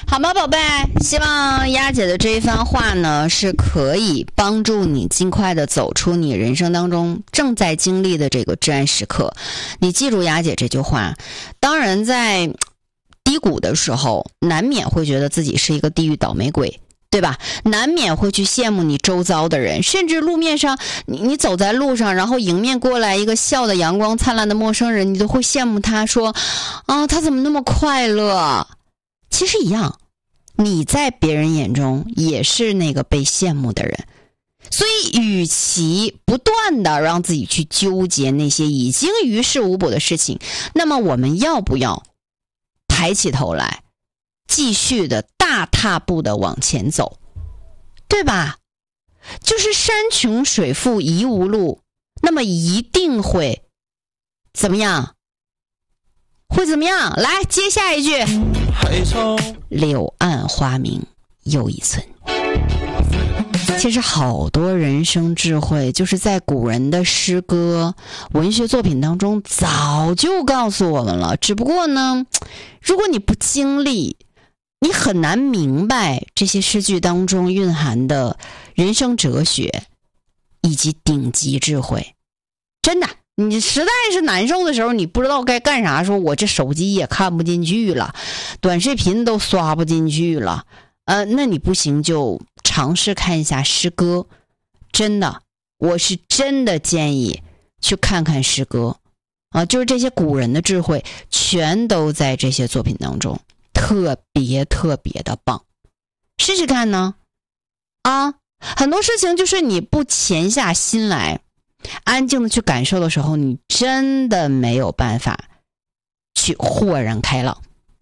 好吗，宝贝？希望丫姐的这一番话呢，是可以帮助你尽快的走出你人生当中正在经历的这个至暗时刻。你记住丫姐这句话，当然在低谷的时候，难免会觉得自己是一个地狱倒霉鬼，对吧？难免会去羡慕你周遭的人，甚至路面上你走在路上，然后迎面过来一个笑的阳光灿烂的陌生人，你都会羡慕他，说啊，他怎么那么快乐？其实一样，你在别人眼中也是那个被羡慕的人。所以与其不断的让自己去纠结那些已经于事无补的事情，那么我们要不要抬起头来继续的大踏步的往前走，对吧？就是山穷水复疑无路，那么一定会怎么样？会怎么样？来，接下一句，柳暗花明又一村。其实好多人生智慧就是在古人的诗歌文学作品当中早就告诉我们了，只不过呢，如果你不经历，你很难明白这些诗句当中蕴含的人生哲学以及顶级智慧。真的，你实在是难受的时候，你不知道该干啥，说我这手机也看不进去了，短视频都刷不进去了，那你不行就尝试看一下诗歌。真的，我是真的建议去看看诗歌啊，就是这些古人的智慧全都在这些作品当中，特别特别的棒，试试看呢。啊，很多事情就是你不潜下心来安静的去感受的时候，你真的没有办法去豁然开朗。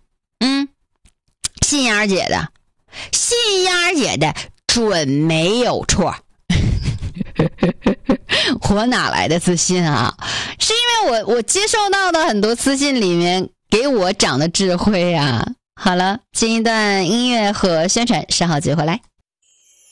信丫儿姐的，信丫儿姐的准没有错。我哪来的自信啊？是因为我接受到的很多私信里面给我长的智慧啊。好了，进一段音乐和宣传，稍后接回来。